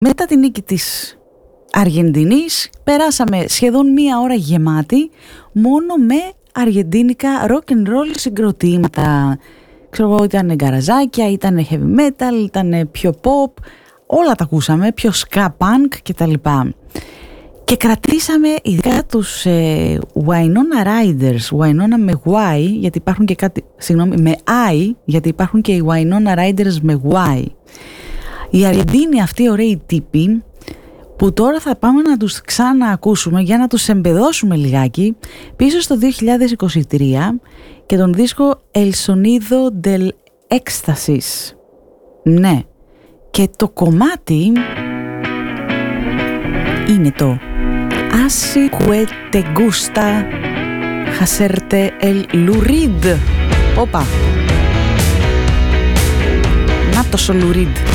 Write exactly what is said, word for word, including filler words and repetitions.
Μετά την νίκη της Αργεντινής περάσαμε σχεδόν μία ώρα γεμάτη μόνο με αργεντίνικα rock and roll συγκροτήματα. Ξέρω εγώ, ήταν γκαραζάκια, ήταν heavy metal, ήταν πιο pop, όλα τα ακούσαμε, πιο ska punk κτλ. Και κρατήσαμε ειδικά τους ε, Winona Riders, Winona με Y, γιατί υπάρχουν και κάτι, συγγνώμη, με I, γιατί υπάρχουν και οι Winona Riders με Y. Οι Αργεντίνοι αυτοί ωραίοι τύποι, που τώρα θα πάμε να τους ξαναακούσουμε για να τους εμπεδώσουμε λιγάκι πίσω στο δύο χιλιάδες είκοσι τρία και τον δίσκο El Sonido del Éxtasis. Ναι, και το κομμάτι είναι το Así que te gusta hacerte el lurid. Όπα, να το σολουρίδ.